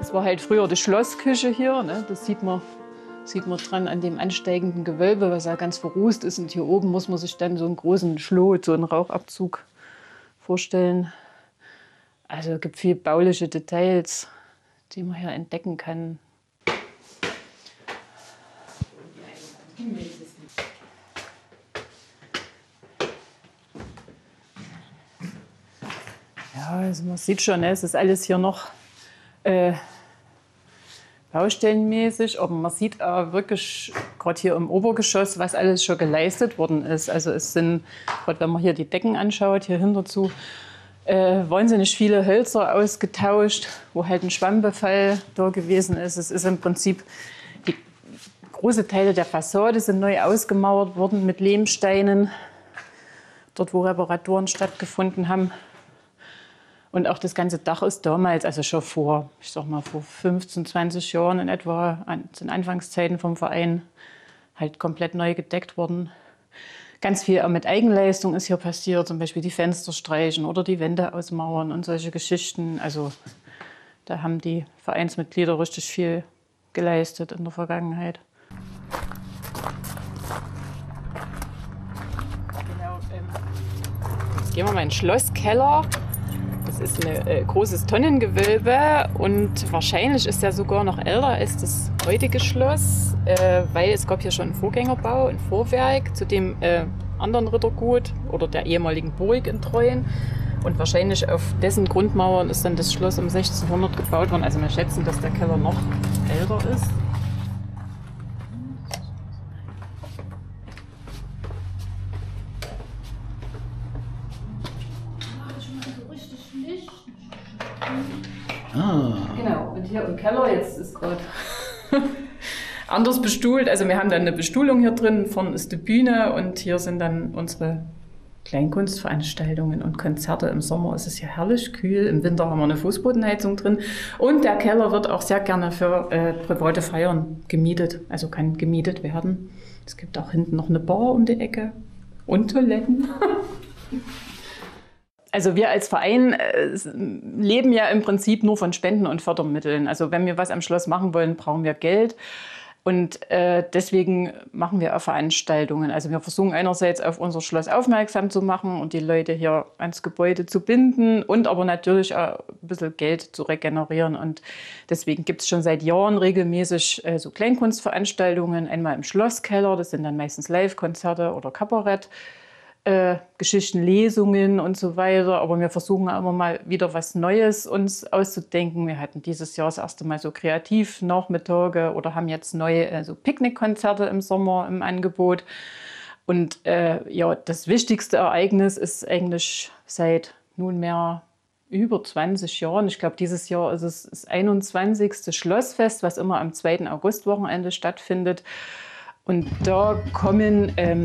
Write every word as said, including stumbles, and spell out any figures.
Das war halt früher die Schlossküche hier, ne? Das sieht man, sieht man dran an dem ansteigenden Gewölbe, was ja ganz verrußt ist. Und hier oben muss man sich dann so einen großen Schlot, so einen Rauchabzug vorstellen. Also es gibt viele bauliche Details, die man hier entdecken kann. Ja, also man sieht schon, es ist alles hier noch äh, baustellenmäßig, aber man sieht auch wirklich gerade hier im Obergeschoss, was alles schon geleistet worden ist. Also es sind, gerade wenn man hier die Decken anschaut, hier hinterzu, äh, wahnsinnig viele Hölzer ausgetauscht, wo halt ein Schwammbefall da gewesen ist. Es ist im Prinzip, die große Teile der Fassade sind neu ausgemauert worden mit Lehmsteinen, dort wo Reparaturen stattgefunden haben. Und auch das ganze Dach ist damals, also schon vor, ich sag mal, vor fünfzehn, zwanzig Jahren in etwa, an den Anfangszeiten vom Verein, halt komplett neu gedeckt worden. Ganz viel auch mit Eigenleistung ist hier passiert, zum Beispiel die Fenster streichen oder die Wände ausmauern und solche Geschichten. Also da haben die Vereinsmitglieder richtig viel geleistet in der Vergangenheit. Genau, ähm, jetzt gehen wir mal in den Schlosskeller. Das ist ein äh, großes Tonnengewölbe und wahrscheinlich ist er sogar noch älter als das heutige Schloss, äh, weil es gab hier schon einen Vorgängerbau, ein Vorwerk zu dem äh, anderen Rittergut oder der ehemaligen Burg in Treuen. Und wahrscheinlich auf dessen Grundmauern ist dann das Schloss um sechzehnhundert gebaut worden. Also wir schätzen, dass der Keller noch älter ist. Ah. Genau, und hier im Keller, jetzt ist gerade anders bestuhlt. Also wir haben dann eine Bestuhlung hier drin, vorne ist die Bühne und hier sind dann unsere Kleinkunstveranstaltungen und Konzerte. Im Sommer ist es hier herrlich kühl, im Winter haben wir eine Fußbodenheizung drin. Und der Keller wird auch sehr gerne für äh, private Feiern gemietet, also kann gemietet werden. Es gibt auch hinten noch eine Bar um die Ecke und Toiletten. Also wir als Verein äh, leben ja im Prinzip nur von Spenden und Fördermitteln. Also wenn wir was am Schloss machen wollen, brauchen wir Geld. Und äh, deswegen machen wir auch Veranstaltungen. Also wir versuchen einerseits auf unser Schloss aufmerksam zu machen und die Leute hier ans Gebäude zu binden und aber natürlich auch ein bisschen Geld zu regenerieren. Und deswegen gibt es schon seit Jahren regelmäßig äh, so Kleinkunstveranstaltungen. Einmal im Schlosskeller, das sind dann meistens Live-Konzerte oder Kabarett. Äh, Geschichten, Lesungen und so weiter. Aber wir versuchen auch immer mal wieder was Neues uns auszudenken. Wir hatten dieses Jahr das erste Mal so Kreativnachmittage oder haben jetzt neue äh, so Picknickkonzerte im Sommer im Angebot. Und äh, ja, das wichtigste Ereignis ist eigentlich seit nunmehr über zwanzig Jahren. Ich glaube, dieses Jahr ist es das einundzwanzigste Schlossfest, was immer am zweiten Augustwochenende stattfindet. Und da kommen ähm,